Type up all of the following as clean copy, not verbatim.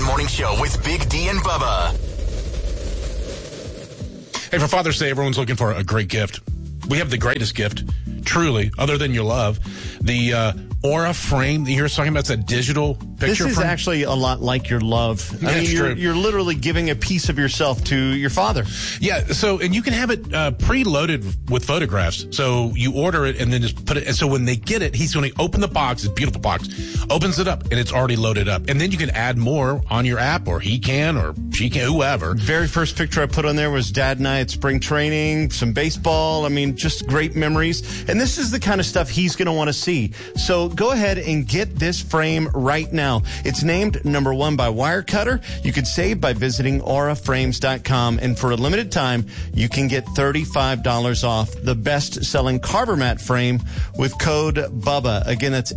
Morning Show with Big D and Bubba. Hey, for Father's Day, everyone's looking for a great gift. We have the greatest gift, truly, other than your love. The Aura frame that you're talking about, it's a digital picture This is frame. actually a lot like your love. I mean, true. you're literally giving a piece of yourself to your father. Yeah, so, and you can have it preloaded with photographs. So you order it and then just put it, and so when they get it, he's going to open the box, this beautiful box, opens it up, and it's already loaded up. And then you can add more on your app, or he can, or she can, whoever. Very first picture I put on there was Dad and I at spring training, some baseball. I mean, just great memories. And this is the kind of stuff he's going to want to see. So go ahead and get this frame right now. It's named number 1 by Wirecutter. You could save by visiting auraframes.com. And for a limited time, you can get $35 off the best-selling Carver Mat frame with code BUBBA. Again, that's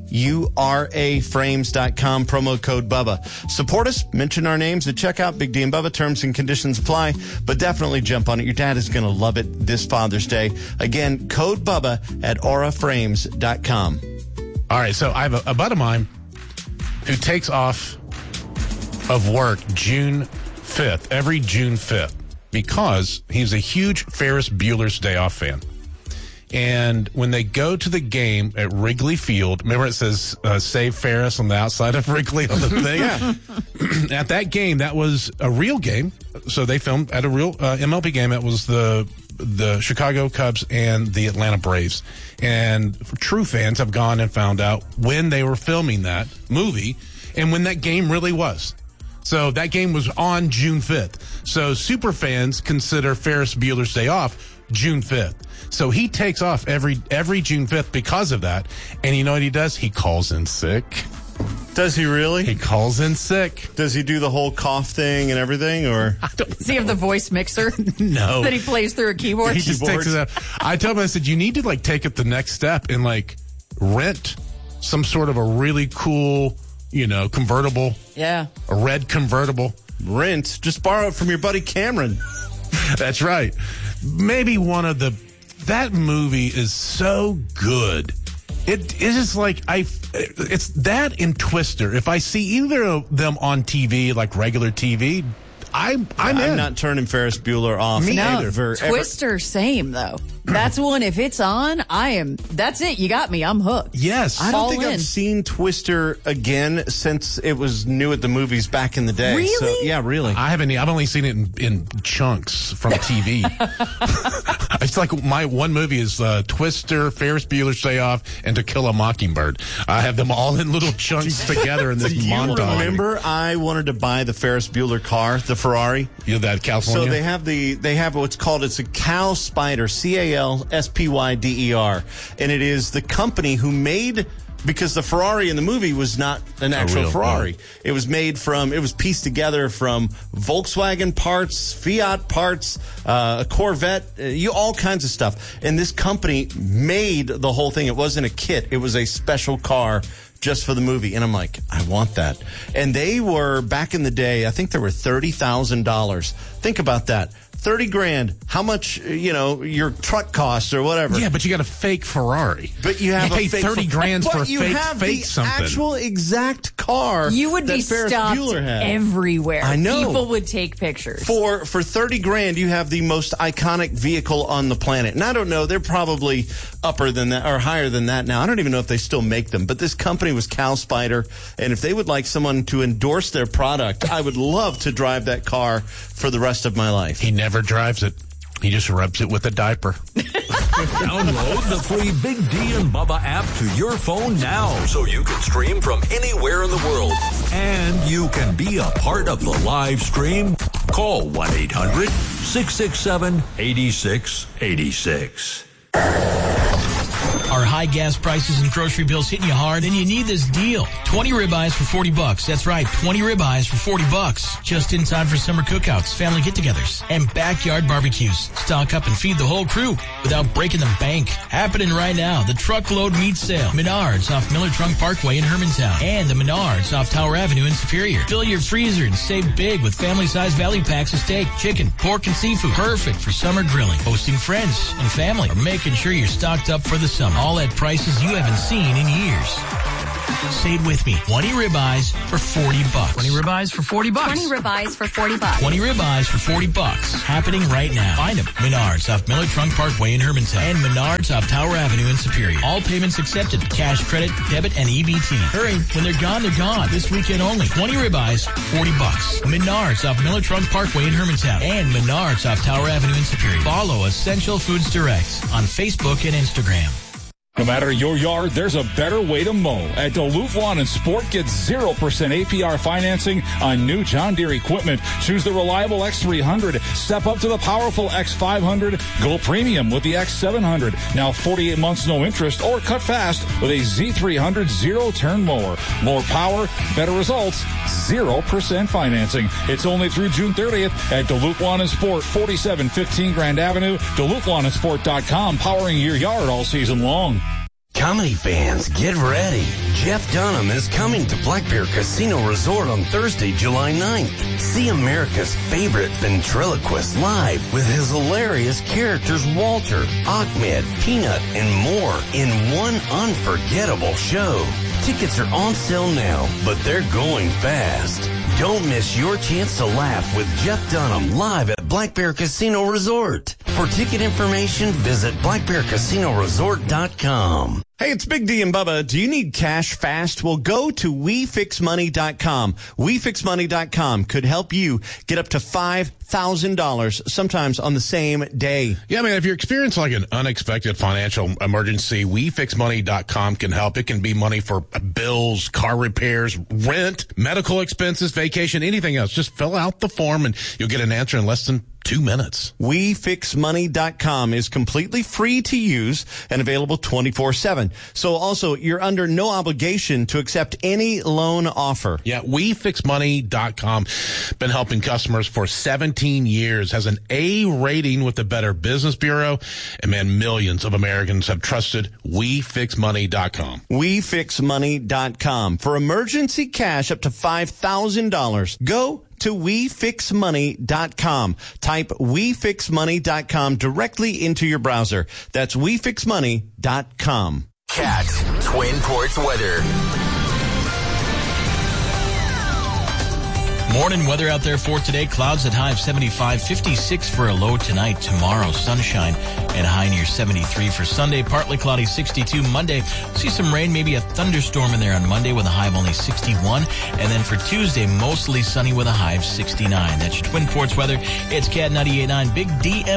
AURA frames.com, promo code BUBBA. Support us, mention our names at checkout. Big D and Bubba, terms and conditions apply. But definitely jump on it. Your dad is going to love it this Father's Day. Again, code BUBBA at auraframes.com. All right, so I have a buddy of mine who takes off of work June 5th, every June 5th, because he's a huge Ferris Bueller's Day Off fan. And when they go to the game at Wrigley Field, remember it says Save Ferris on the outside of Wrigley on the thing? Yeah. At that game, that was a real game. So they filmed at a real MLB game. It was the Chicago Cubs and the Atlanta Braves. And true fans have gone and found out when they were filming that movie and when that game really was. So that game was on June 5th. So super fans consider Ferris Bueller's Day Off June 5th. So he takes off every June 5th because of that. And you know what he does? He calls in sick. Does he really? He calls in sick. Does he do the whole cough thing and everything, or? Does he have the voice mixer? No. That he plays through a keyboard? He just takes it out. I told him, I said, you need to take it the next step and rent some sort of a really cool, convertible. Yeah. A red convertible. Rent. Just borrow it from your buddy Cameron. That's right. Maybe that movie is so good. It is just it's that and Twister. If I see either of them on TV, like regular TV, I'm not turning Ferris Bueller off. Me either. Twister, same though. That's one. If it's on, that's it. You got me. I'm hooked. Yes. I don't think I've seen Twister again since it was new at the movies back in the day. Really? So, yeah, really. I haven't. I've only seen it in chunks from TV. It's like my one movie is Twister, Ferris Bueller's Day Off, and To Kill a Mockingbird. I have them all in little chunks together in this montage. You remember I wanted to buy the Ferris Bueller car, the Ferrari? Yeah, that California. So they have what's called, it's a Cal Spider, CALSPYDER, and it is the company who made, because the Ferrari in the movie was not an actual Ferrari. It was pieced together from Volkswagen parts, Fiat parts, a Corvette, all kinds of stuff. And this company made the whole thing. It wasn't a kit. It was a special car just for the movie. And I'm like, I want that. And they were, back in the day, I think they were $30,000. Think about that. $30,000. How much, your truck costs or whatever. Yeah, but you got a fake Ferrari. But you have pay a fake $30,000 for a fake something. Actual exact car. You would be Ferris stopped Bueller had. everywhere. I know. People would take pictures. For $30,000, you have the most iconic vehicle on the planet. And I don't know, they're probably upper than that or higher than that now. I don't even know if they still make them. But this company was Cal Spider, and if they would like someone to endorse their product, I would love to drive that car for the rest of my life. He never drives it. He just rubs it with a diaper. Download the free Big D and Bubba app to your phone now so you can stream from anywhere in the world. And you can be a part of the live stream. Call 1-800-667-8686. Are high gas prices and grocery bills hitting you hard? Then you need this deal. 20 ribeyes for $40. That's right, 20 ribeyes for $40. Just in time for summer cookouts, family get-togethers, and backyard barbecues. Stock up and feed the whole crew without breaking the bank. Happening right now. The Truckload Meat Sale. Menards off Miller Trunk Parkway in Hermantown. And the Menards off Tower Avenue in Superior. Fill your freezer and save big with family-sized value packs of steak, chicken, pork, and seafood. Perfect for summer grilling, hosting friends and family, or making sure you're stocked up for the summer. All at prices you haven't seen in years. Say it with me. 20 ribeyes for $40. 20 ribeyes for $40. 20 ribeyes for $40. 20 ribeyes for $40. Happening right now. Find them. Menards off Miller Trunk Parkway in Hermantown. And Menards off Tower Avenue in Superior. All payments accepted. Cash, credit, debit, and EBT. Hurry. When they're gone, they're gone. This weekend only. 20 ribeyes, $40. Menards off Miller Trunk Parkway in Hermantown. And Menards off Tower Avenue in Superior. Follow Essential Foods Direct on Facebook and Instagram. No matter your yard, there's a better way to mow. At Duluth Lawn and Sport, get 0% APR financing on new John Deere equipment. Choose the reliable X300. Step up to the powerful X500. Go premium with the X700. Now 48 months, no interest, or cut fast with a Z300 zero-turn mower. More power, better results, 0% financing. It's only through June 30th at Duluth Lawn and Sport, 4715 Grand Avenue, DuluthLawnandSport.com, powering your yard all season long. Comedy fans, get ready. Jeff Dunham is coming to Black Bear Casino Resort on Thursday, July 9th. See America's favorite ventriloquist live with his hilarious characters Walter, Ahmed, Peanut, and more in one unforgettable show. Tickets are on sale now, but they're going fast. Don't miss your chance to laugh with Jeff Dunham live at Black Bear Casino Resort. For ticket information, visit blackbearcasinoresort.com. Hey, it's Big D and Bubba. Do you need cash fast? Well, go to WeFixMoney.com. WeFixMoney.com could help you get up to $5,000 sometimes on the same day. Yeah, man, if you're experiencing like an unexpected financial emergency, WeFixMoney.com can help. It can be money for bills, car repairs, rent, medical expenses, vacation, anything else. Just fill out the form and you'll get an answer in less than 2 minutes. WeFixMoney.com is completely free to use and available 24/7. So also, you're under no obligation to accept any loan offer. Yeah, WeFixMoney.com. Been helping customers for 17 years. Has an A rating with the Better Business Bureau. And man, millions of Americans have trusted WeFixMoney.com. WeFixMoney.com. For emergency cash up to $5,000. Go to WeFixMoney.com. Type WeFixMoney.com directly into your browser. That's WeFixMoney.com. Cat Twin Ports weather. Morning weather out there for today. Clouds at high of 75, 56 for a low tonight. Tomorrow, sunshine and high near 73 for Sunday. Partly cloudy, 62 Monday. See some rain, maybe a thunderstorm in there on Monday with a high of only 61. And then for Tuesday, mostly sunny with a high of 69. That's your Twin Ports weather. It's Cat 98.9 Big D.